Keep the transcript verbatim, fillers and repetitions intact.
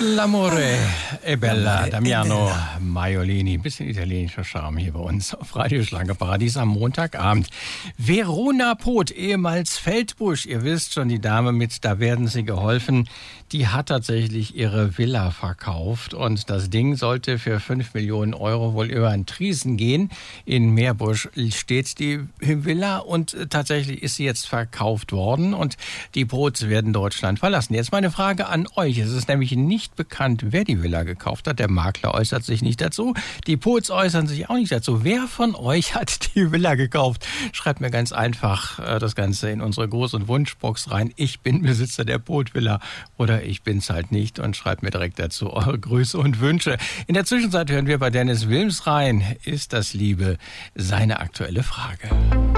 L'amore è bella, Damiano Maiolini. Ein bisschen italienischer Charme hier bei uns auf Radio Schlagerparadies am Montagabend. Verona Poth, ehemals Feldbusch, ihr wisst schon, die Dame mit Da werden Sie geholfen, die hat tatsächlich ihre Villa verkauft und das Ding sollte für fünf Millionen Euro wohl über einen Triesen gehen. In Meerbusch steht die Villa und tatsächlich ist sie jetzt verkauft worden und die Poths werden Deutschland verlassen. Jetzt meine Frage an euch. Es ist nämlich nicht bekannt, wer die Villa gekauft hat. Der Makler äußert sich nicht dazu. Die Poths äußern sich auch nicht dazu. Wer von euch hat die Villa gekauft? Schreibt mir ganz einfach äh, das Ganze in unsere Groß- und Wunschbox rein. Ich bin Besitzer der Poth-Villa oder ich bin's halt nicht und schreibt mir direkt dazu eure Grüße und Wünsche. In der Zwischenzeit hören wir bei Dennis Wilms rein. Ist das Liebe? Seine aktuelle Frage.